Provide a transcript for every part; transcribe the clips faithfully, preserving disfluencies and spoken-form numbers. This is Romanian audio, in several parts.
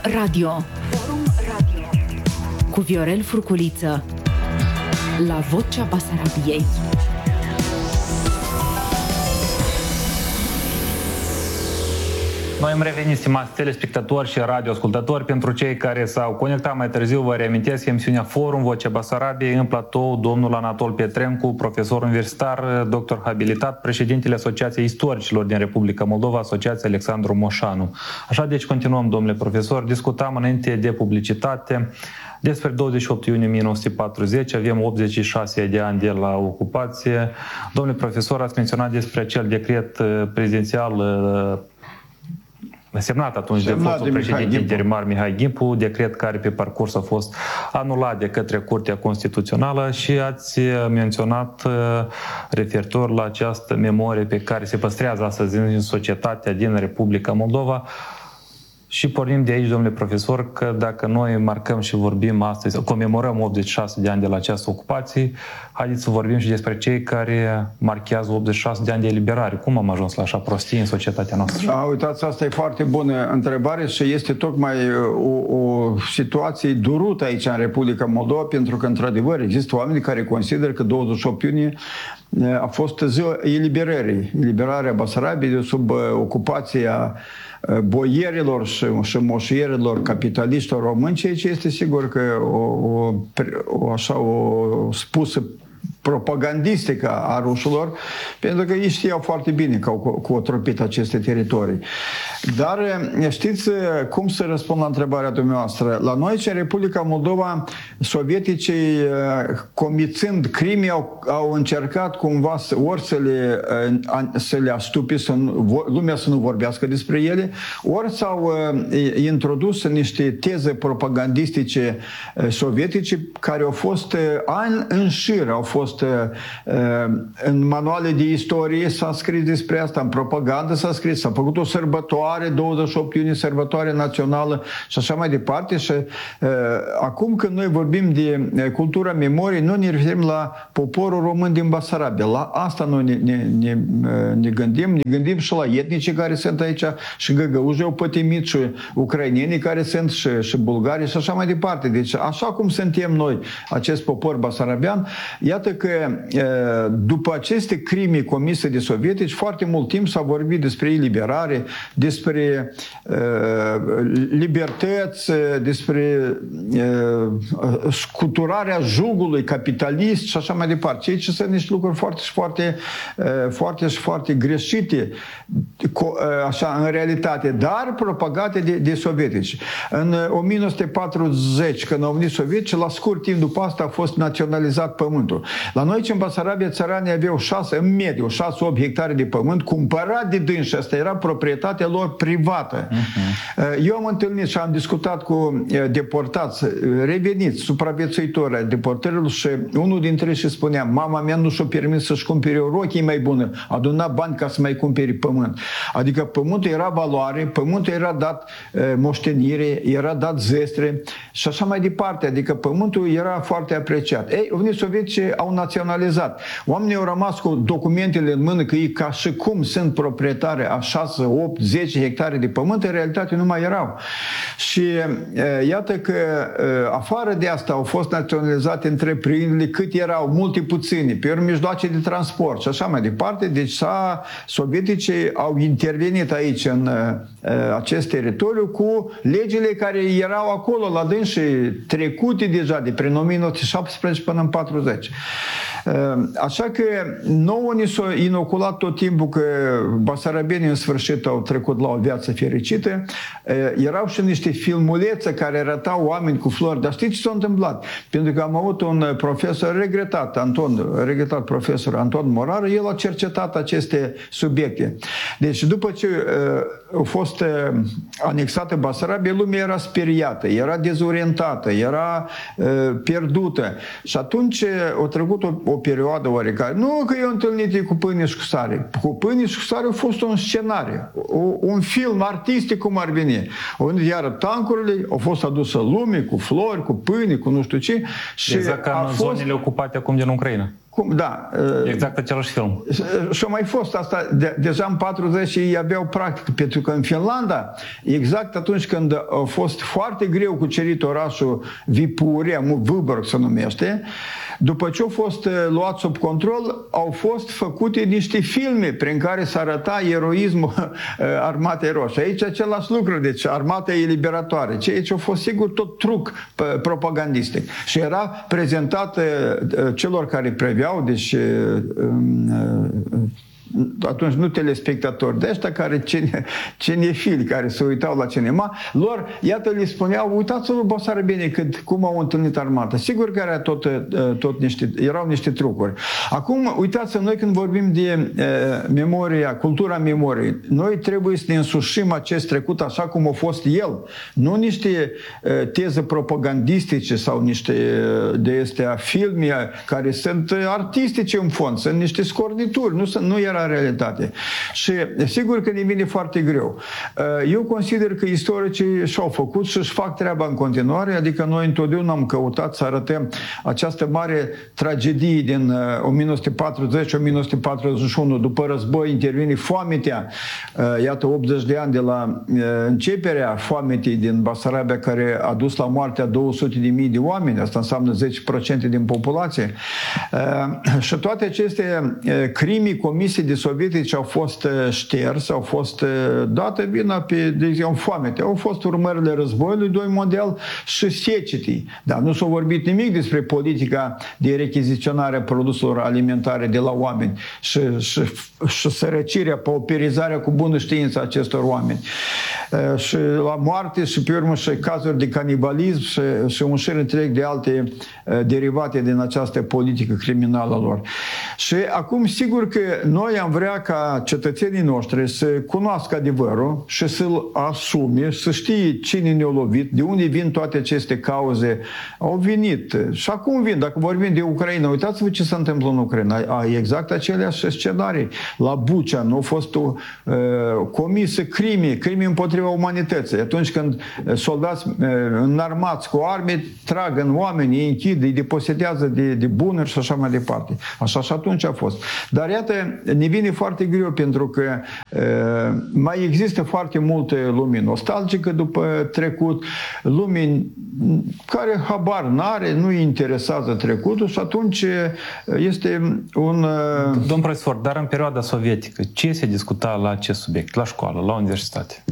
Radio. Forum Radio. Cu Viorel Furculiță. La Vocea Basarabiei. Noi am revenit, stimați telespectatori și radioascultători. Pentru cei care s-au conectat mai târziu, vă reamintesc emisiunea Forum Vocea Basarabiei, în platou domnul Anatol Pietrencu, profesor universitar, doctor habilitat, președintele Asociației Istoricilor din Republica Moldova, Asociația Alexandru Moșanu. Așa, deci continuăm, domnule profesor. Discutam înainte de publicitate despre douăzeci și opt iunie o mie nouă sute patruzeci, avem optzeci și șase de ani de la ocupație. Domnule profesor, ați menționat despre acel decret prezidențial semnat atunci semnat de fostul de președinte interimar Mihai Gimpu, decret care pe parcurs a fost anulat de către Curtea Constituțională, și ați menționat referitor la această memorie pe care se păstrează astăzi în societatea din Republica Moldova. Și pornim de aici, domnule profesor, că dacă noi marcăm și vorbim astăzi, comemorăm optzeci și șase de ani de la această ocupație, haideți să vorbim și despre cei care marchează optzeci și șase de ani de eliberare. Cum am ajuns la așa prostie în societatea noastră? A, uitați, asta e foarte bună întrebare și este tocmai o, o situație durută aici în Republica Moldova, pentru că, într-adevăr, există oameni care consideră că douăzeci și opt iunie a fost ziua eliberării, eliberarea Basarabiei sub ocupația boierilor și, și moșierilor capitaliștilor români, ceea ce este sigur că o, o, o, așa, o spusă propagandistică a rușilor, pentru că ei știau foarte bine că au cotropit aceste teritorii. Dar știți cum să răspund la întrebarea dumneavoastră? La noi, în Republica Moldova, sovieticii, comițând crime, au, au încercat cumva ori să le, să le astupe, să nu, lumea să nu vorbească despre ele, ori s-au introdus niște teze propagandistice sovietice care au fost ani în șir, au fost în manuale de istorie s-a scris despre asta, în propagandă s-a scris, s-a făcut o sărbătoare, douăzeci și opt iunie, sărbătoare națională și așa mai departe. Și uh, acum când noi vorbim de cultura memoriei, nu ne referim la poporul român din Basarabia. La asta noi ne, ne, ne, ne gândim, ne gândim și la etnicii care sunt aici, și găgăuzii au pătimit, și ucrainenii care sunt, și, și bulgarii și așa mai departe. Deci așa cum suntem noi, acest popor basarabian, iată că după aceste crime comise de sovietici, foarte mult timp s-a vorbit despre eliberare, despre uh, libertăți, despre uh, scuturarea jugului capitalist și așa mai departe. Ceea ce sunt niște lucruri foarte și foarte, uh, foarte și foarte greșite, uh, așa, în realitate, dar propagate de, de sovietici. În o mie nouă sute patruzeci, când au venit sovietici, la scurt timp după asta a fost naționalizat pământul. La noi, în Basarabia, țăranii aveau șase, în mediu, șase opt hectare de pământ, cumpărat de dânsi, asta era proprietatea lor privată. Uh-huh. Eu am întâlnit și am discutat cu deportați, reveniți, supraviețuitori ai deportărilor, și unul dintre ei și spunea: mama mea nu și-a permis să-și cumpere o rochie mai bună, aduna bani ca să mai cumpere pământ. Adică pământul era valoare, pământul era dat moștenire, era dat zestre și așa mai departe. Adică pământul era foarte apreciat. Ei, venit sovieticii, au naționalizat. Oamenii au rămas cu documentele în mână că ei ca și cum sunt proprietari a șase, opt, zece hectare de pământ, în realitate nu mai erau. Și e, iată că e, afară de asta au fost naționalizate întreprinderile, cât erau, multe puține, pe urmă mijloace de transport și așa mai departe. Deci s-a, sovieticii au intervenit aici în e, acest teritoriu cu legile care erau acolo la dânsi, trecute deja de prin o mie nouă sute șaptesprezece până în patruzeci. Așa că nouă ni s-a inoculat tot timpul că basarabenii în sfârșit au trecut la o viață fericită. Erau și niște filmulețe care arătau oameni cu flori. Dar știți ce s-a întâmplat? Pentru că am avut un profesor regretat, Anton, regretat profesor Anton Morar, el a cercetat aceste subiecte. Deci după ce uh, a fost uh, anexată Basarabia, lumea era speriată, era dezorientată, era uh, pierdută. Și atunci a trecut o, o perioadă oarecare. Nu că eu întâlnit cu pâine și cu sare. Cu pâine și cu sare a fost un scenariu, o, un film artistic cum ar veni. Au venit iară tancurile, au fost adusă lume cu flori, cu pâine, cu nu știu ce. Și exact ca în fost... zonele ocupate acum din Ucraina. Cum, da. Exact același film. Și a mai fost asta, de, deja în patruzeci ei aveau practică, pentru că în Finlanda, exact atunci când a fost foarte greu cucerit orașul Vipuria, Viborg se numește, după ce au fost luat sub control, au fost făcute niște filme prin care se arăta eroismul Armatei Roșii. Aici același lucru, deci armata eliberatoare. Ce aici a fost sigur tot truc propagandistic. Și era prezentat celor care preveau, deci atunci nu telespectatori de ăștia care cine, cinefili care se uitau la cinema, lor, iată, le spuneau, uitați-vă basarabeni cât, cum au întâlnit armata. Sigur că era tot, tot niște, erau niște trucuri. Acum, uitați, noi când vorbim de uh, memoria, cultura memoriei, noi trebuie să ne însușim acest trecut așa cum a fost el. Nu niște uh, teze propagandistice sau niște uh, de astea filme care sunt artistice în fond, sunt niște scornituri, nu, nu era realitate. Și sigur că ne vine foarte greu. Eu consider că istoricii și-au făcut și își fac treaba în continuare, adică noi întotdeauna am căutat să arătăm această mare tragedie din o mie nouă sute patruzeci - o mie nouă sute patruzeci și unu. După război intervine foametea, iată optzeci de ani de la începerea foametei din Basarabia, care a dus la moartea două sute de mii de oameni, asta înseamnă zece la sută din populație. Și toate aceste crime comise de sovietici au fost șterse, au fost date vina pe, de exemplu, foamete. Au fost urmările războiului doi mondial și secetii. Dar nu s-a vorbit nimic despre politica de rechiziționare a produselor alimentare de la oameni și, și, și sărăcirea, pauperizarea cu bună știință a acestor oameni. Și la moarte și pe urmă și cazuri de canibalism și, și un șir întreg de alte derivate din această politică criminală lor. Și acum sigur că noi am vrea ca cetățenii noștri să cunoască adevărul și să-l asume, să știe cine ne-a lovit, de unde vin toate aceste cauze. Au venit. Și acum vin. Dacă vorbim de Ucraina, uitați-vă ce se întâmplă în Ucraina. A, exact aceleași scenarii. La Bucea nu a fost uh, comisă crime, crime împotriva umanității. Atunci când soldați uh, înarmați cu arme trag în oameni, îi închid, îi deposedează de, de bunuri și așa mai departe. Așa și atunci a fost. Dar iată, ne vine foarte greu pentru că uh, mai există foarte multe lumini nostalgică după trecut, lumini care habar n-are, nu-i interesează trecutul și atunci este un... Uh... Domn profesor, dar în perioada sovietică, ce se discuta la acest subiect? La școală, la universitate?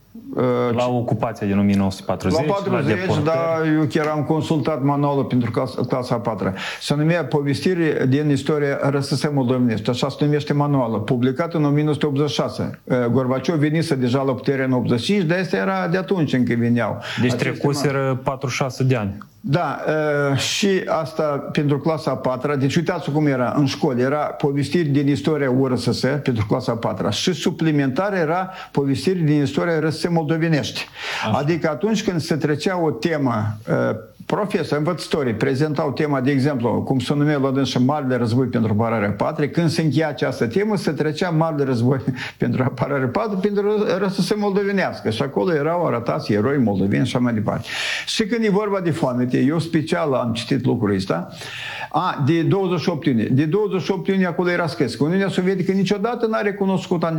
La ocupația din o mie nouă sute patruzeci, la patruzeci, la da, eu chiar am consultat manualul pentru clasa, clasa a patra. Se numea Povestiri din istoria R S S moldovenești, așa se numește manualul, publicat în o mie nouă sute optzeci și șase. Gorbaciov venise deja la putere în optzeci și cinci, dar asta era de atunci încă veneau. Deci trecuseră patruzeci și șase de ani. Da, și asta pentru clasa a patra, deci uitați cum era în școală, era povestiri din istoria U R S S pentru clasa a patra și suplimentar era povestiri din istoria R S S moldovenești. Așa. Adică atunci când se trecea o temă, profesori, învățătorii prezentau tema, de exemplu, cum se numea la dânsă Marele Război pentru apărarea patriei, când se încheia această temă, se trecea Marele Război pentru apărarea patriei pentru R S S moldovenească și acolo erau arătați eroi moldoveni și așa mai departe. Și când e vorba de foamete, eu special am citit lucrul ăsta, a, de douăzeci și opt iunie. De douăzeci și opt iunie acolo era scris că Uniunea Sovietică niciodată n-a recunoscut uh,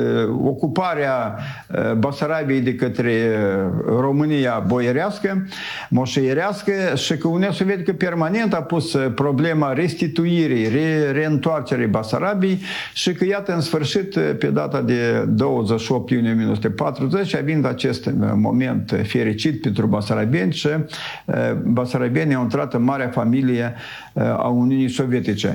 ocuparea uh, Basarabiei de către uh, România boierească, moșeierească și că Uniunea Sovietică permanent a pus uh, problema restituirii, re, reîntoarcerii Basarabiei și că iată în sfârșit uh, pe data de douăzeci și opt iunie o mie nouă sute patruzeci, având acest uh, moment fericit pentru basarabieni și uh, basarabienii au intrat în marea familie a Uniunii Sovietice.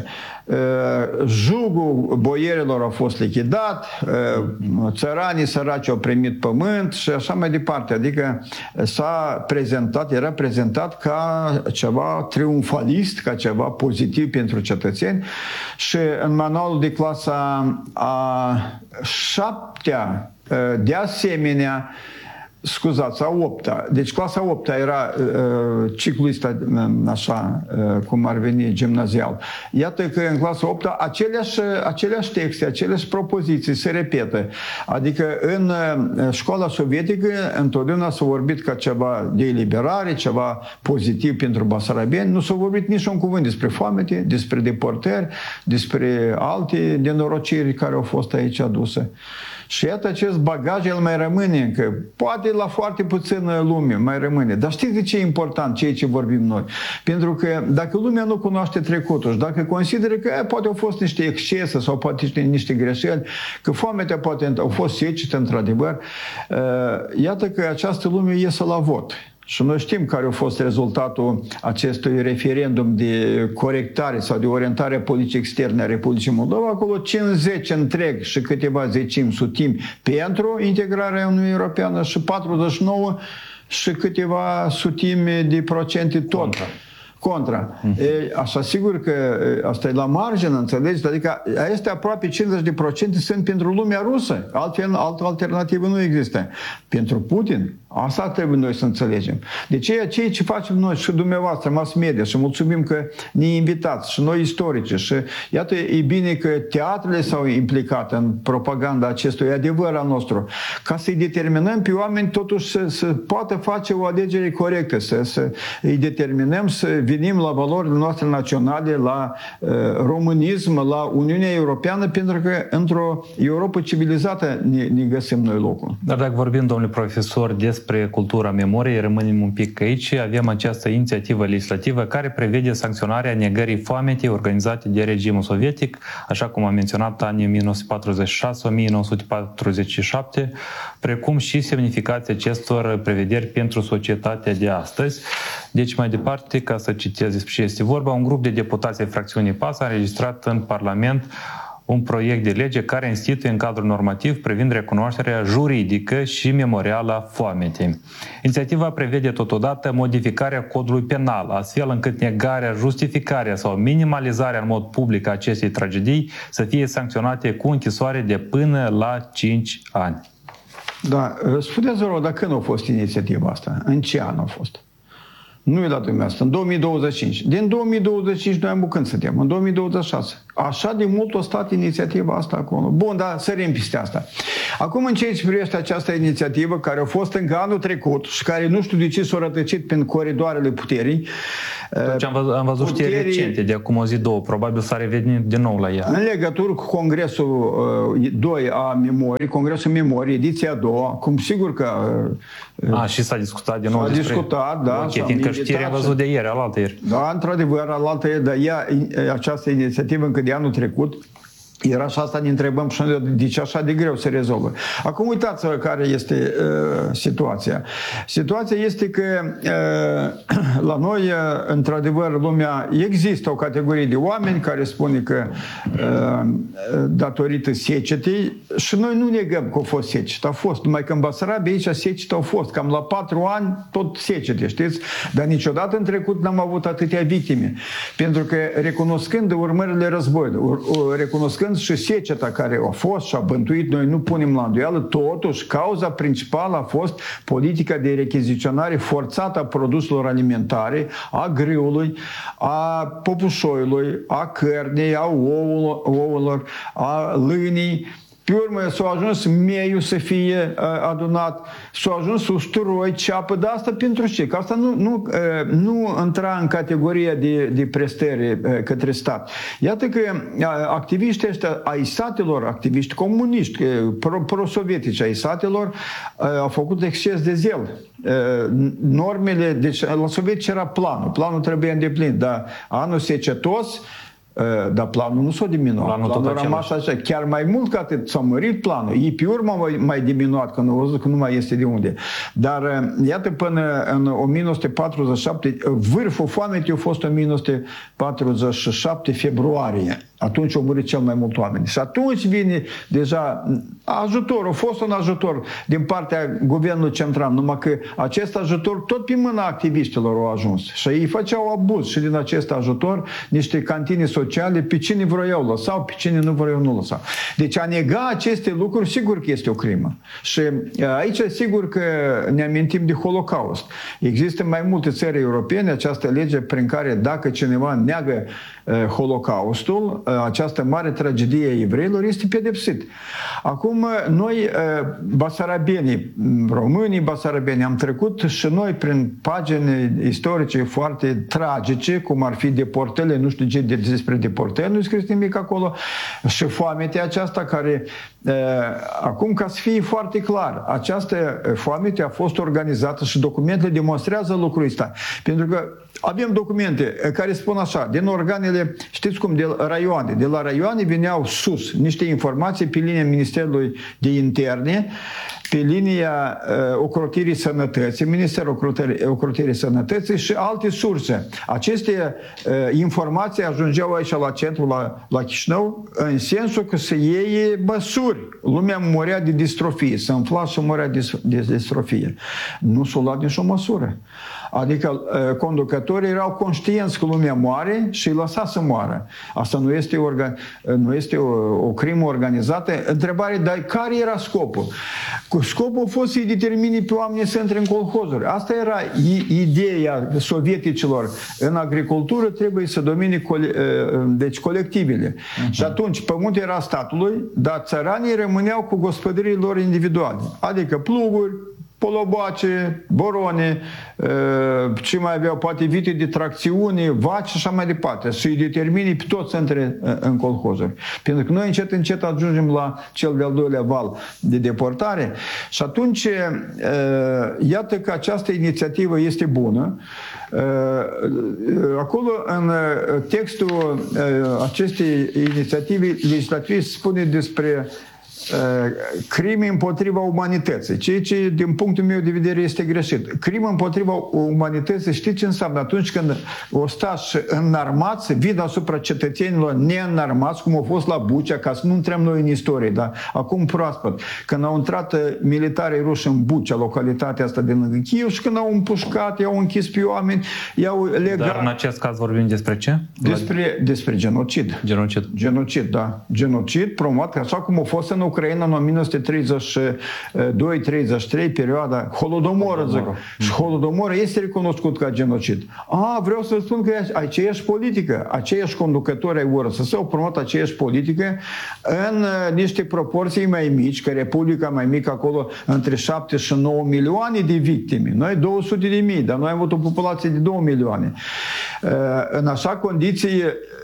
Jugul boierilor a fost lichidat, țăranii săraci au primit pământ și așa mai departe. Adică s-a prezentat, era prezentat ca ceva triumfalist, ca ceva pozitiv pentru cetățeni și în manualul de clasa a șaptea, de asemenea, scuzați, a opta. Deci clasa a opta era uh, ciclul ăsta, așa, uh, cum ar veni, gimnazial. Iată că în clasa a opta aceleași, aceleași texte, aceleași propoziții se repetă. Adică în uh, școala sovietică întotdeauna s-a vorbit ca ceva de eliberare, ceva pozitiv pentru basarabeni. Nu s-a vorbit nici un cuvânt despre foamete, despre deportări, despre alte nenorociri care au fost aici aduse. Și iată, acest bagaj, el mai rămâne încă. Poate la foarte puțină lume mai rămâne. Dar știți de ce e important ceea ce vorbim noi? Pentru că dacă lumea nu cunoaște trecutul și dacă consideră că e, poate au fost niște excese sau poate niște, niște greșeli, că foametea poate au fost secete, într-adevăr, iată că această lume iese la vot. Și noi știm care a fost rezultatul acestui referendum de corectare sau de orientare politică externă a Republicii Moldova. Acolo cincizeci întreg și câteva zecimi sutimi pentru integrarea Uniunii Europeană și patruzeci și nouă și câteva sutimi de procente tot. Contra. Contra. Mm-hmm. E, așa, sigur că asta e la margine, înțelegeți? Adică este aproape cincizeci de procente sunt pentru lumea rusă. Altfel, altă alternativă nu există. Pentru Putin, asta trebuie noi să înțelegem. De ce ceea ce facem noi și dumneavoastră, mass media, și mulțumim că ne invitați, și noi istorici, și iată, e bine că teatrele s-au implicat în propaganda acestui adevăr al nostru, ca să-i determinăm pe oameni totuși să, să poată face o alegere corectă, să, să îi determinăm să venim la valorile noastre naționale, la uh, românism, la Uniunea Europeană, pentru că într-o Europa civilizată ne, ne găsim noi locul. Dar dacă vorbim, domnule profesor, despre cultura memoriei, rămânem un pic aici. Avem această inițiativă legislativă care prevede sancționarea negării foametei organizate de regimul sovietic, așa cum am menționat anii o mie nouă sute patruzeci și șase - o mie nouă sute patruzeci și șapte, precum și semnificația acestor prevederi pentru societatea de astăzi. Deci, mai departe, ca să citesc despre ce este vorba, un grup de deputați ai fracțiunii P A S a înregistrat în Parlament un proiect de lege care instituie în cadrul normativ privind recunoașterea juridică și memorială a foametei. Inițiativa prevede totodată modificarea codului penal, astfel încât negarea, justificarea sau minimalizarea în mod public a acestei tragedii să fie sancționate cu închisoare de până la cinci ani. Da, spuneți-vă rog, dar când a fost inițiativa asta? În ce an a fost? Nu e la dumneavoastră, în două mii douăzeci și cinci. Din două mii douăzeci și cinci noi am când suntem? În două mii douăzeci și șase. Așa de mult a stat inițiativa asta acolo. Bun, dar sărim peste asta. Acum, în ceea ce privește această inițiativă, care a fost încă anul trecut și care nu știu de ce s-a rătăcit prin coridoarele puterii. Deci am văzut, am văzut puterii, știri recente, de acum o zi, două, probabil s-a revenit din nou la ea. În legătură cu Congresul uh, doi a Memoriei, Congresul Memoriei, ediția a doua, cum sigur că... Uh, a, și s-a discutat din nou s-a despre... discutat, da. Ok, fiindcă știrea am văzut de ieri, alaltă ieri. Da, într-adevăr, alaltă ieri, dar ea, această inițiativă încă de anul trecut, era și asta ne întrebăm și de ce așa de greu se rezolvă. Acum uitați-vă care este uh, situația. Situația este că uh, la noi, uh, într-adevăr, lumea, există o categorie de oameni care spune că uh, datorită secetei, și noi nu negăm că a fost secetă, a fost, numai că în Basarabia aici secetă au fost, cam la patru ani tot secete, știți? Dar niciodată în trecut n-am avut atâtea victime. Pentru că recunoscând urmările războiului, recunoscând și seceta care a fost și a bântuit, noi nu punem la îndoială, totuși cauza principală a fost politica de rechiziționare forțată a produselor alimentare, a grâului, a popușoiului, a cărnii, a ouălor, a lânii. Pe urmă s-a ajuns meiul să fie adunat, s-a ajuns usturoi, ceapă, dar asta pentru ce? Că asta nu, nu, nu intra în categoria de, de prestări către stat. Iată că activiștii ăștia ai satelor, activiști comuniști, pro-sovietici ai satelor, au făcut exces de zel. Normele, deci la sovietici era planul, planul trebuia îndeplinit, dar anul secetos, dar planul nu s-a diminuat. Planul, planul a rămas așa. Chiar mai mult ca atât s-a mărit planul. Ei pe urmă mai diminuat, când au văzut că nu mai este de unde. Dar iată, până în o mie nouă sute patruzeci și șapte, vârful foametei a fost o mie nouă sute patruzeci și șapte februarie. Atunci au murit cel mai mult oameni. Și atunci vine deja ajutorul, a fost un ajutor din partea guvernului central, numai că acest ajutor tot pe mâna activiștilor a ajuns. Și ei făceau abuz și din acest ajutor niște cantine sociale, pe cine vroiau lăsau, pe cine nu vroiau nu lăsau. Deci a nega aceste lucruri, sigur că este o crimă. Și aici sigur că ne amintim de Holocaust. Există mai multe țări europene această lege prin care dacă cineva neagă Holocaustul, această mare tragedie a evreilor, este pedepsit. Acum, noi, basarabenii, românii basarabeni, am trecut și noi prin pagini istorice foarte tragice, cum ar fi deportările, nu știu ce despre deportări, nu scris nimic acolo, și foametea aceasta care, acum, ca să fie foarte clar, această foamete a fost organizată și documentele demonstrează lucrul ăsta. Pentru că avem documente care spun așa, din organele, știți cum, de raioane. De la raioane veneau sus niște informații pe linia Ministerului de Interne, pe linia uh, ocrotirii sănătății, Ministerul ocrotirii, ocrotirii sănătății și alte surse. Aceste uh, informații ajungeau aici la centru, la, la Chișinău, în sensul că să iei măsuri. Lumea murea de distrofie, se înfla și murea de, de distrofie. Nu s-a luat nicio măsură. Adică conducătorii erau conștienți că lumea moare și îi lăsa să moară. Asta nu este, organ, nu este o, o crimă organizată. Întrebare, dar care era scopul? Scopul a fost să-i determine pe oameni să intre în colhozuri. Asta era ideea sovieticilor. În agricultură trebuie să domine cole, deci colectivele. Uh-huh. Și atunci pământul era statului, dar țăranii rămâneau cu gospodăriile lor individuale. Adică pluguri, poloboace, borone, ce mai aveau, poate vite de tracțiune, vaci și așa mai departe. Să-i determine pe toți să intre în colhozuri. Pentru că noi încet, încet ajungem la cel de-al doilea val de deportare și atunci iată că această inițiativă este bună. Acolo, în textul acestei inițiative legislative spune despre crime împotriva umanității, ceea ce din punctul meu de vedere este greșit. Crimă împotriva umanității, știți ce înseamnă? Atunci când ostași înarmați vin asupra cetățenilor neînarmați, cum a fost la Bucea, ca să nu intrăm noi în istorie, dar acum proaspăt, când au intrat militarii ruși în Bucea, localitatea asta din lângă Chiiv, și când au împușcat, i-au închis pe oameni, i-au legat. Dar în acest caz vorbim despre ce? Despre, despre genocid. Genocid. Genocid, da. Genocid promovat, așa cum a fost în Ucraina în o mie nouă sute treizeci și doi treizeci și trei, perioada Holodomoră, zic. Și Holodomoră este recunoscut ca genocid. A, vreau să vă spun că e aceeași politică, aceiași conducători ai U R S S au promovat aceeași politică în niște proporții mai mici, că Republica mai mică acolo între șapte și nouă milioane de victime. Noi două sute de mii, dar noi am avut o populație de două milioane. În așa condiții,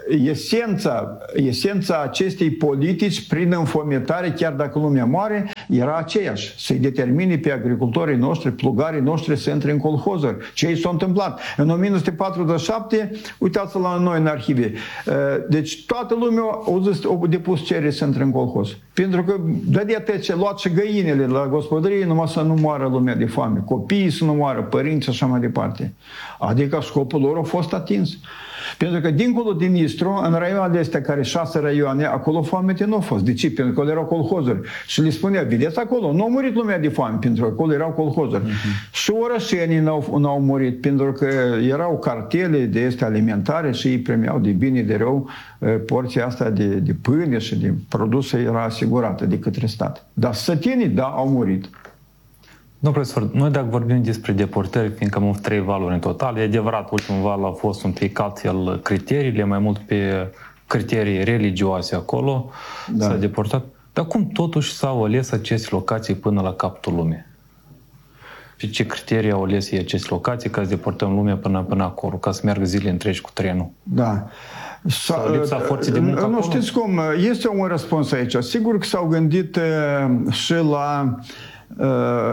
esența, esența acestei politici prin înfometare, chiar dacă lumea moare, era aceeași. Să-i determine pe agricultorii noștri, plugarii noștri să intre în colhozuri. Ce i s-a întâmplat? În o mie nouă sute patruzeci și șapte, uitați-vă la noi în arhive, deci toată lumea a zis, a depus cerere să intre în colhoz. Pentru că dădea ce luat și găinile la gospodărie, numai să nu moară lumea de foame. Copiii să nu moară, părinți și așa mai departe. Adică scopul lor a fost atins. Pentru că dincolo din Istru, în raioanele astea, care șase raioane, acolo foamete nu a fost. De ce? Pentru că acolo erau colhozuri. Și le spunea, vedeți acolo, nu a murit lumea de foame, pentru că acolo erau colhozuri. Uh-huh. Și orășenii n-au, n-au murit, pentru că erau cartele de astea alimentare și ei primeau de bine, de rău, porția asta de, de pâine și de produse era asigurată de către stat. Dar sătenii, da, au murit. Domnul profesor, noi dacă vorbim despre deportări, fiindcă am avut trei valuri în total, e adevărat, ultimul val a fost un pic altfel criteriile, mai mult pe criterii religioase acolo, da. S-a deportat. Dar cum totuși s-au ales aceste locații până la capătul lumii? Și ce criterii au ales ei aceste locații ca să deportăm lumea până, până acolo, ca să meargă zile întregi cu trenul? Da. Sau lipsa forței de muncă Nu acolo? știți cum, este un răspuns aici. Sigur că s-au gândit uh, și la uh,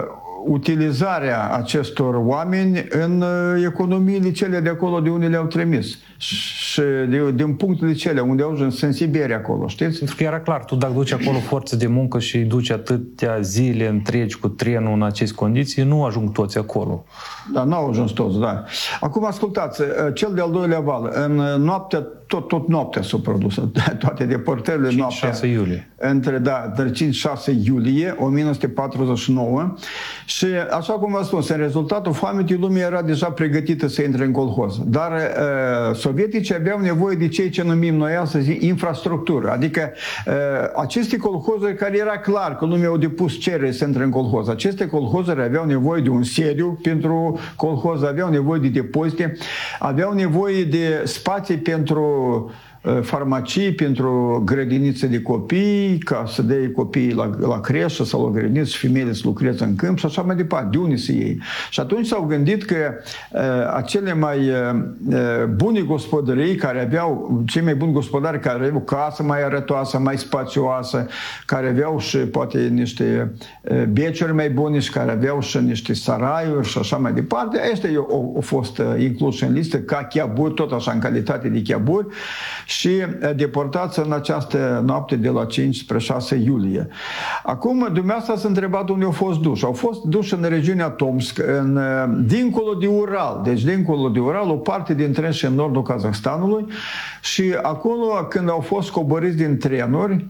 utilizarea acestor oameni în economiile cele de acolo de unde le-au trimis și de, din punctele cele unde au ajuns în Siberia acolo, știți? Pentru că era clar, tu dacă duci acolo forță de muncă și îi duci atâtea zile întregi cu trenul în aceste condiții, nu ajung toți acolo. Da, n-au ajuns toți, da. Acum ascultați, cel de-al doilea val, în noaptea tot, tot noaptea s-au produs, toate deportările noaptea. cinci șase iulie. Între, da, între cinci șase iulie o mie nouă sute patruzeci și nouă și, așa cum v-am spus, în rezultatul foametei, lumea era deja pregătită să intre în colhoz. Dar uh, sovieticii aveau nevoie de ceea ce numim noi astăzi infrastructură. Adică uh, aceste colhozuri care era clar că lumea au depus cerere să intre în colhoz. Aceste colhozuri aveau nevoie de un sediu pentru colhoz, aveau nevoie de depozite, aveau nevoie de spații pentru farmacii, pentru grădinițe de copii, ca să dea copiii la, la creșă sau la grădiniță și femeile să lucreze în câmp și așa mai departe. De unde să iei? Și atunci s-au gândit că uh, acele mai uh, bune gospodării care aveau, cei mai buni gospodari care aveau casă mai arătoasă, mai spațioasă, care aveau și poate niște uh, beciuri mai bune și care aveau și niște saraiuri și așa mai departe, ăștia au, au fost incluși în listă ca chiaburi, tot așa în calitate de chiaburi, și deportați în această noapte de la cinci spre șase iulie. Acum, dumneavoastră s-a întrebat unde au fost duși. Au fost duși în regiunea Tomsk, în, dincolo de Ural, deci dincolo de Ural, o parte din tren și în nordul Kazahstanului, și acolo, când au fost coborâți din trenuri,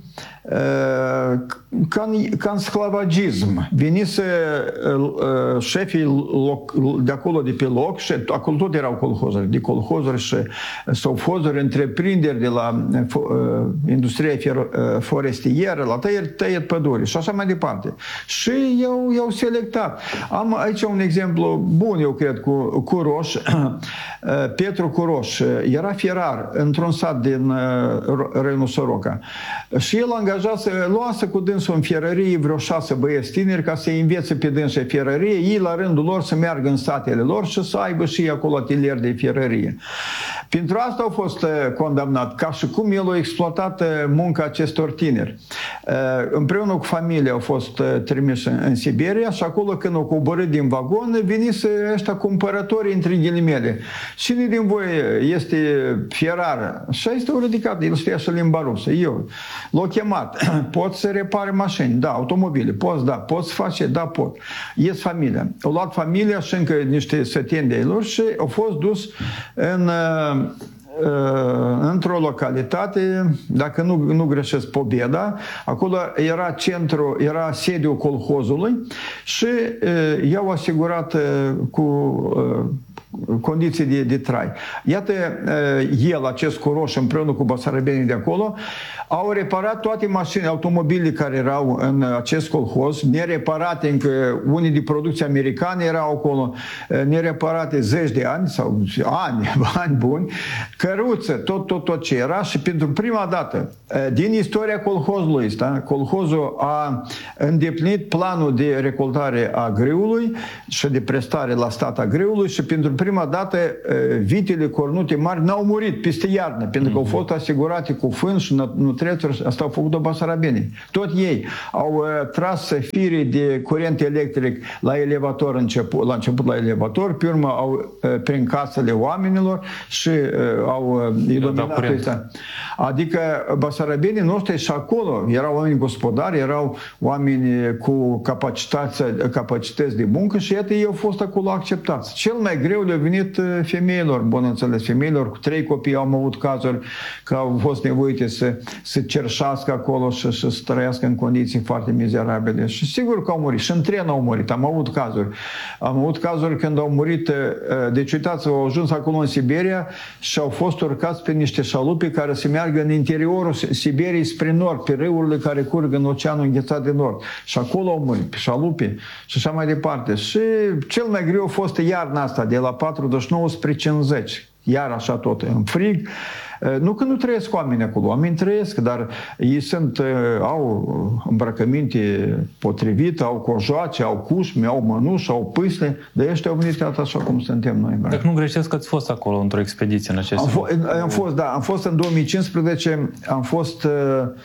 ca în, ca în sclavagism. Venise șefii de acolo de pe loc și acolo tot erau colhozuri, de colhozuri și sovhozuri, întreprinderi de la industria forestieră, la tăieri, tăieri păduri și așa mai departe. Și i-au, i-au selectat. Am aici un exemplu bun, eu cred, cu Curoș. Petru Curoș era fierar într-un sat din Râul Soroca. Și el angajat să luase cu dânsul în fierărie vreo șase băieți tineri ca să-i învețe pe dânsul fierărie, ei la rândul lor să meargă în satele lor și să aibă și acolo atelier de fierărie. Pentru asta au fost condamnat, ca și cum el a exploatat munca acestor tineri. Împreună cu familia au fost trimiși în Siberia și acolo, când au coborât din vagon, venise ăștia cumpărători, între ghilimele. Cine din voi este fierar? Și este o ridicat, el știa și limba rusă. Eu l-au chemat. Poți să repare mașini? Da. Automobile? Poți? Da. Poți face? Da, pot. Ies familia. Au luat familia și încă niște săteni de lor și au fost dus în într-o localitate, dacă nu, nu greșesc, Pobeda, acolo era centru, era sediul colhozului și uh, i-au asigurat uh, cu uh, condiții de, de trai. Iată, el, acest Curoș, împreună cu basarabenii de acolo, au reparat toate mașinile, automobile care erau în acest colhoz, nereparate, încă unii de producție americană erau acolo, nereparate zeci de ani, sau ani, ani buni, căruță, tot, tot, tot ce era, și pentru prima dată din istoria colhozului ăsta, colhozul a îndeplinit planul de recoltare a grâului și de prestare la stat a grâului și pentru prima dată vitele cornute mari n-au murit peste iarnă, pentru că au fost asigurate cu fân și nutrețuri, asta au făcut-o basarabenii. Tot ei au tras fire de curent electric la elevator, început, la început la elevator, pe urmă au prin casele oamenilor și au iluminat ăsta. Adică basarabenii noștri și acolo erau oameni gospodari, erau oameni cu capacități de muncă și iată ei au fost acolo acceptați. Cel mai greu le-a venit femeilor, bun înțeles, femeilor cu trei copii au avut cazuri că au fost nevoite să, să cerșească acolo și, și să trăiască în condiții foarte mizerabile. Și sigur că au murit. Și în tren au murit. Am avut cazuri. Am avut cazuri când au murit, deci uitați-vă, au ajuns acolo în Siberia și au fost urcați pe niște șalupe care se meargă în interiorul Siberiei spre nord, pe râurile care curg în Oceanul Înghețat de Nord. Și acolo au murit, pe șalupe și așa mai departe. Și cel mai greu a fost iarna asta, de la patruzeci și nouă spre cincizeci. Iar așa tot, în frig. Nu că nu trăiesc oameni acolo, oameni trăiesc, dar ei sunt, au îmbrăcăminte potrivite, au cojoace, au cușme, au mănuși, au pâsle, dar ăștia au venit așa cum suntem noi. Dacă nu greșesc că ați fost acolo într-o expediție în acest am, am fost, da, am fost în două mii cincisprezece, am fost uh,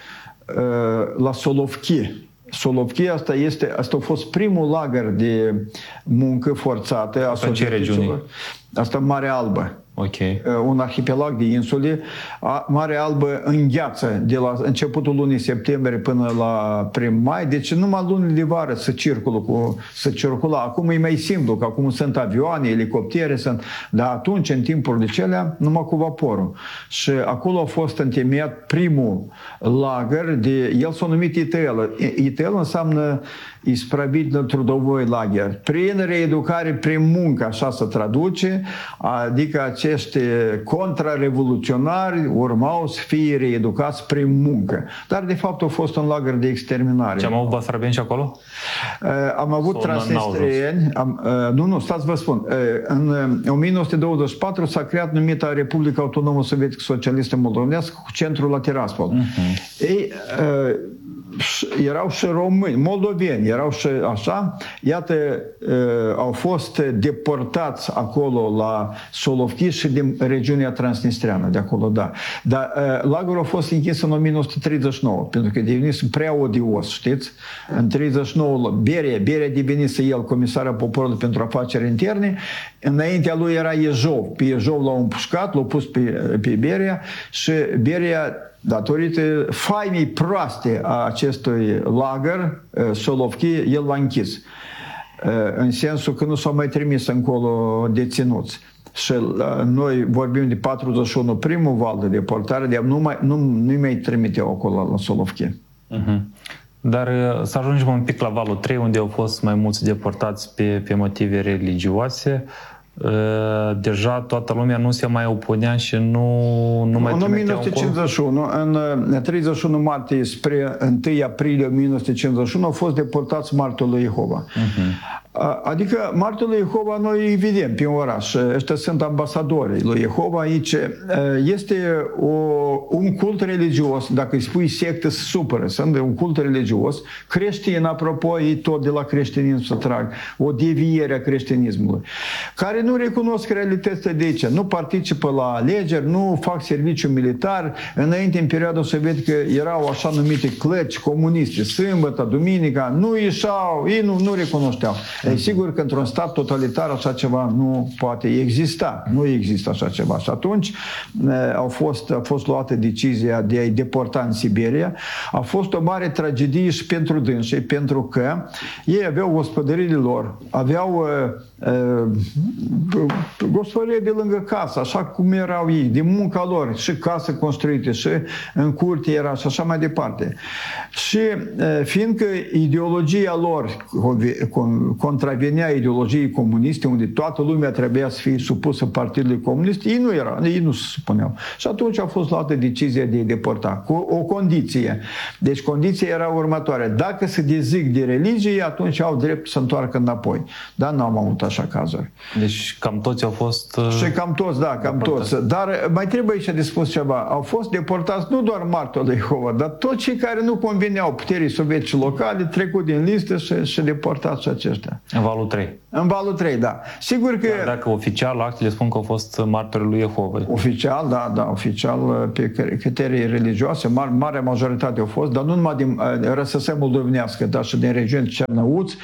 uh, la Solovki. Solovki, asta este, asta a fost primul lagăr de muncă forțată a ce regiune? Asta Marea Albă. Okay. Un arhipelag de insule. Marea Albă îngheață de la începutul lunii septembrie până la prim mai, deci numai lunile de vară să circulă cu, să circula. Acum e mai simplu, că acum sunt avioane, elicoptere, sunt, dar atunci, în timpurile celea, numai cu vaporul. Și acolo a fost întemeiat primul lagăr, de, el s-a numit I T L. I T L înseamnă Ispravительно trudovoi lager. Prin reeducare, prin muncă, așa se traduce, adică acești contrarevoluționari urmau să fie reeducați prin muncă. Dar de fapt a fost un lagăr de exterminare. Ce am avut basarabieni și acolo? Am avut transnistrieni. Nu, nu, stați vă spun. În o mie nouă sute douăzeci și patru s-a creat numita Republica Autonomă Sovietică Socialistă Moldovenească cu centrul la Tiraspol. Uh-huh. Ei, erau și români, moldoveni, erau și așa, iată, au fost deportați acolo la Solovki și din regiunea transnistreană, de acolo, da. Dar lagărul a fost închis în o mie nouă sute treizeci și nouă, pentru că devenise prea odios, știți? În treizeci și nouă, Beria, Beria devenise el comisar al poporului pentru afaceri interne, înaintea lui era Iejov, pe Iejov l-au împușcat, l-au pus pe, pe Beria și Beria, datorită faimei proaste a acestui lagăr, Solovki, el l-a închis. În sensul că nu s-au mai trimis încolo deținuți. Și noi vorbim de patruzeci și unu, primul val de deportare, de nu mai, nu, nu mai trimiteau acolo la Solovki. Uh-huh. Dar să ajungem un pic la valul trei, unde au fost mai mulți deportați pe, pe motive religioase. Deja toată lumea nu se mai opunea și nu, nu mai în o mie nouă sute cincizeci și unu, în treizeci și unu martie spre întâi aprilie o mie nouă sute cincizeci și unu au fost deportați martori lui Jehova. Uh-huh. Adică martorii lui Jehova noi îi vedem pe oraș. Ăștia sunt ambasadorii lui Jehova aici. Este o, un cult religios, dacă îi spui sectă, se supără. Sunt un cult religios. Creștin, apropo, ei tot de la creștinism se trag. O deviere a creștinismului. Care nu recunosc realitățile de aici. Nu participă la alegeri, nu fac serviciu militar. Înainte, în perioada sovietică, erau așa numite clăci comuniste. Sâmbătă, duminica, nu ieșau, ei nu, nu recunoșteau. E sigur că într-un stat totalitar așa ceva nu poate exista. Nu există așa ceva. Și atunci au fost, a fost luată decizia de a-i deporta în Siberia. A fost o mare tragedie și pentru dânsii, pentru că ei aveau gospodăriile lor, aveau uh, gospodărie de lângă casă, așa cum erau ei, de munca lor, și casă construite, și în curte era și așa mai departe. Și uh, fiindcă ideologia lor contravenea ideologiei comuniste, unde toată lumea trebuia să fie supusă Partidului Comunist, ei nu erau, ei nu se supuneau. Și atunci a fost luată decizia de a-i deporta, cu o condiție. Deci condiția era următoare. Dacă se dezic de religie, atunci au drept să întoarcă înapoi. Dar n-am avut așa cazuri. Deci cam toți au fost... Uh, și cam toți, da, cam deportați. toți. Dar mai trebuie aici de spus ceva. Au fost deportați nu doar martorii lui Jehova, dar toți cei care nu conveneau puterii sovietice locale, trecut din listă și, și deportați și aceștia. În valul trei. În valul trei, da. Sigur că... Dar dacă oficial, actele spun că au fost martorii lui Jehova. Oficial, da, da, oficial, pe criterii religioase, mare, marea majoritate au fost, dar nu numai din răsăsea moldovenească, dar și din regiuni Cernăuți.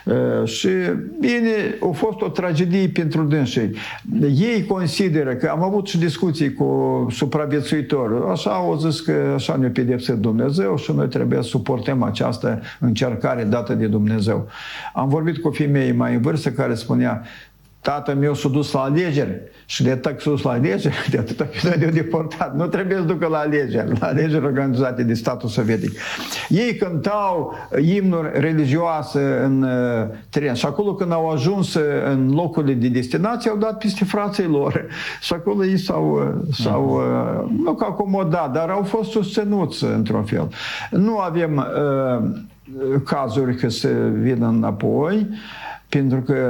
Și, bine, a fost o tragedie pentru dânsii. Ei consideră că am avut și discuții cu supraviețuitori. Așa au zis că așa ne-a pedepsit Dumnezeu și noi trebuie să suportăm această încercare dată de Dumnezeu. Am vorbit cu femei mai în vârstă care spunea: tatăl meu s-a dus la alegeri și de atât s-a dus la alegeri, de atât că de-a deportat. Nu trebuie să ducă la alegeri, la alegeri organizate de statul sovietic. Ei cântau imnuri religioase în teren și acolo când au ajuns în locurile de destinație au dat peste frații lor și acolo ei s-au, s-au nu că acomodat, dar au fost susținuți într-un fel. Nu avem uh, cazuri că se vină înapoi, pentru că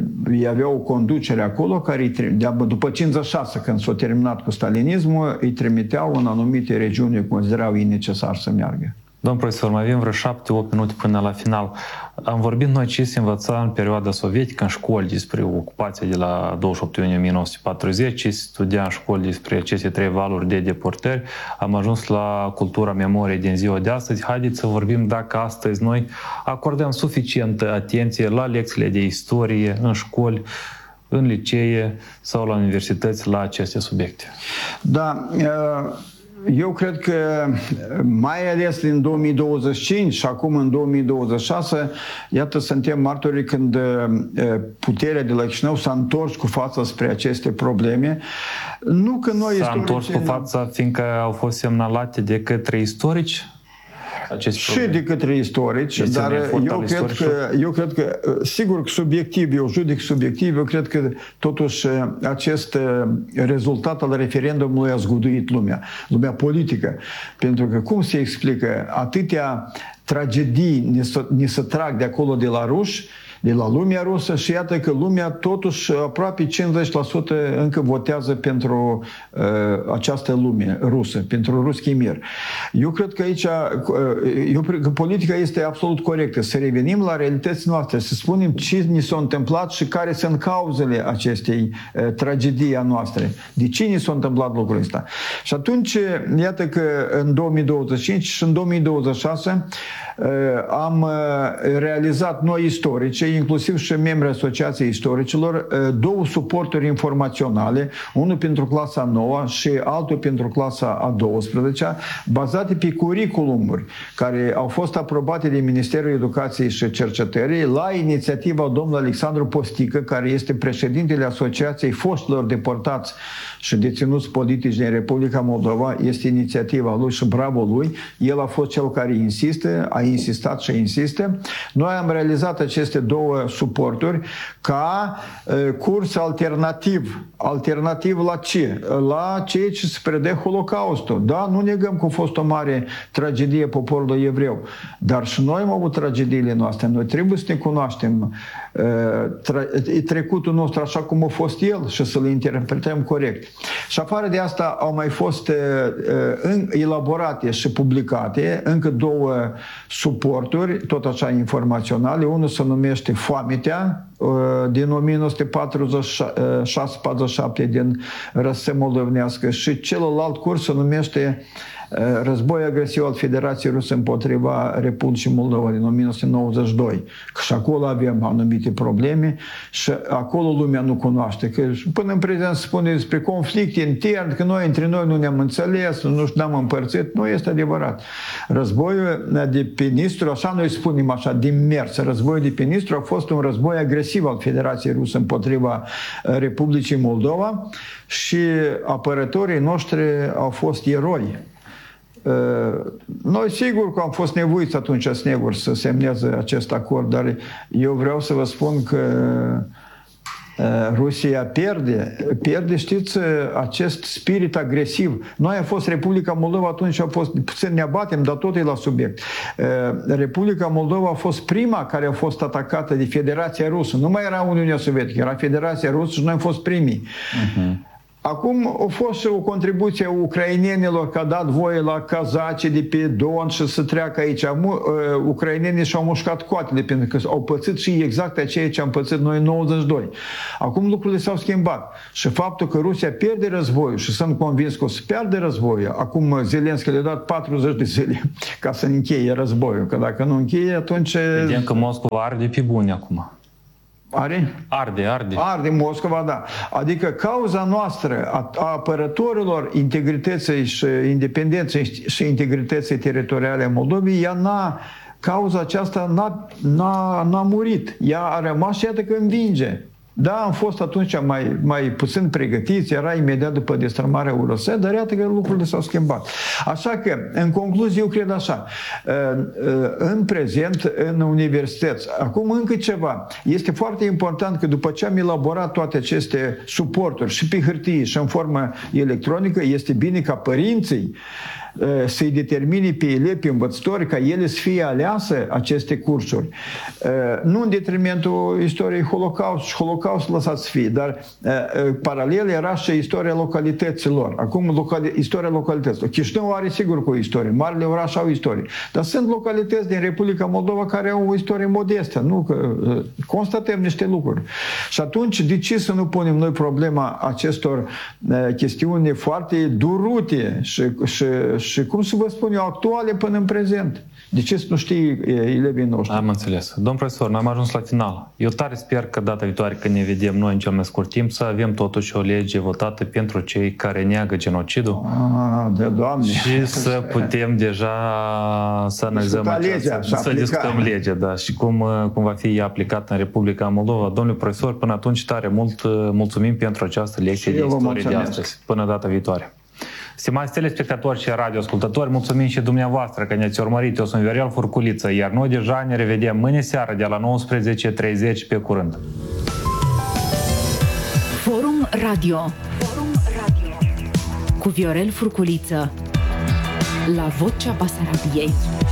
ei aveau o conducere acolo care, după cincizeci și șase, când s-a terminat cu stalinismul, îi trimiteau în anumite regiuni, considerau ei necesar să meargă. Domnul profesor, mai avem vreo șapte opt minute până la final. Am vorbit noi ce se învăța în perioada sovietică în școli despre ocupația de la douăzeci și opt iunie o mie nouă sute patruzeci, ce se studia în școli despre aceste trei valuri de deportări. Am ajuns la cultura memoriei din ziua de astăzi. Haideți să vorbim dacă astăzi noi acordăm suficientă atenție la lecțiile de istorie în școli, în licee sau la universități la aceste subiecte? Da, eu cred că mai ales în două mii douăzeci și cinci și acum în două mii douăzeci și șase, iată, suntem martorii când puterea de la Chișinău s-a întors cu fața spre aceste probleme. Nu că noi s-a întors cu fața fiindcă au fost semnalate de către istorici? Și de către istorici, este dar eu cred, că, eu cred că, sigur că subiectiv, eu judec subiectiv, eu cred că totuși acest rezultat al referendumului a zguduit lumea, lumea politică. Pentru că cum se explică atâtea tragedii ne se, ne se trag de acolo de la ruși, de la lumea rusă și iată că lumea totuși aproape cincizeci la sută încă votează pentru uh, această lume rusă, pentru Ruski Mir. Eu cred că aici uh, eu cred că politica este absolut corectă. Să revenim la realitățile noastre, să spunem ce ni s-a întâmplat și care sunt cauzele acestei uh, tragedii a noastre. De ce ni s-a întâmplat lucrul ăsta? Și atunci, iată că în două mii douăzeci și cinci și în două mii douăzeci și șase uh, am uh, realizat noi istorici, inclusiv și membrii Asociației Istoricilor, două suporturi informaționale, unul pentru clasa nouă și altul pentru clasa a douăsprezecea, bazate pe curiculumuri care au fost aprobate de Ministerul Educației și Cercetării la inițiativa domnului Alexandru Postică, care este președintele Asociației Foștilor Deportați și Deținuți Politici din Republica Moldova. Este inițiativa lui și bravo lui. El a fost cel care insistă, a insistat și insistă. Noi am realizat aceste două suporturi ca uh, curs alternativ. Alternativ la ce? La ceea ce se predă Holocaustul. Da, nu negăm că a fost o mare tragedie poporului evreu, dar și noi am avut tragediile noastre. Noi trebuie să ne cunoaștem uh, trecutul nostru așa cum a fost el și să-l interpretăm corect. Și afară de asta au mai fost uh, uh, elaborate și publicate încă două suporturi, tot așa informaționale. Unul se numește Foametea, din o mie nouă sute patruzeci și șase patruzeci și șapte din Răsă Moldovenească, și celălalt curs se numește Război agresiv al Federației Ruse împotriva Republicii Moldova din o mie nouă sute nouăzeci și doi. Că și acolo avem anumite probleme și acolo lumea nu cunoaște. Că până în prezent se spune despre conflicte interne, că noi între noi nu ne-am înțeles, nu ne-am împărțit. Nu este adevărat. Războiul de pe Nistru, așa noi spunem așa, din mers, războiul de pe Nistru a fost un război agresiv al Federației Ruse împotriva Republicii Moldova și apărătorii noștri au fost eroi. Noi sigur că am fost nevoiți atunci, Snegur, să semneze acest acord, dar eu vreau să vă spun că Rusia pierde, pierde, știți, acest spirit agresiv. Noi am fost Republica Moldova, atunci a fost, să ne abatem, dar tot e la subiect. Republica Moldova a fost prima care a fost atacată de Federația Rusă. Nu mai era Uniunea Sovietică, era Federația Rusă și noi am fost primii. Uh-huh. Acum a fost și o contribuție a ucrainenilor că a dat voie la cazacii de pe Don și să treacă aici. Ucrainenii și-au mușcat coatele pentru că au pățit și exact aceea ce am pățit noi în nouăzeci și doi. Acum lucrurile s-au schimbat. Și faptul că Rusia pierde războiul și sunt convins că o să pierde războiul, acum Zelenski le-a dat patruzeci de zile ca să încheie războiul. Că dacă nu încheie, atunci... Vedem că Moscova arde pe bune acum. Are? Arde, arde. Arde Moscova, da. Adică cauza noastră a, a apărătorilor integrității și independenței și integrității teritoriale a Moldovei, ea n-a, cauza aceasta n-a, n-a, n-a murit. Ea a rămas și iată că învinge. Da, am fost atunci mai, mai puțin pregătiți, era imediat după destrămarea U R S, dar iată că lucrurile s-au schimbat. Așa că, în concluzie, eu cred așa, în prezent, în universități, acum încă ceva, este foarte important că după ce am elaborat toate aceste suporturi și pe hârtie și în formă electronică, este bine ca părinții să-i determine pe elevi, pe învățători, ca ele să fie alease aceste cursuri. Nu în detrimentul istoriei Holocaust și Holocaust lăsați să fie, dar paralel era și istoria localităților. Acum locali, istoria localităților. Chișinău are sigur cu o istorie, marile orașe au istorie, dar sunt localități din Republica Moldova care au o istorie modestă. Nu? Că constatăm niște lucruri. Și atunci, de ce să nu punem noi problema acestor chestiuni foarte durute și, și și, cum să vă spun eu, actuale până în prezent. De ce să nu știi elevii noștri? Am înțeles. Domn profesor, noi am ajuns la final. Eu tare sper că data viitoare când ne vedem noi în cel mai scurt timp să avem totuși o lege votată pentru cei care neagă genocidul. Ah, de Doamne! Și să putem deja să analizăm legea, această, să discutăm legea, da, și cum, cum va fi aplicată în Republica Moldova. Domnule profesor, până atunci tare mult mulțumim pentru această lecție de istorie de astăzi. Până data viitoare. Stimați telespectatori și radioascultători, mulțumim și dumneavoastră că ne-ați urmărit. Eu sunt Viorel Furculiță, iar noi deja ne revedem mâine seară de la nouăsprezece treizeci. Pe curând. Forum Radio. Forum Radio. Cu Viorel Furculiță. La Vocea Basarabiei.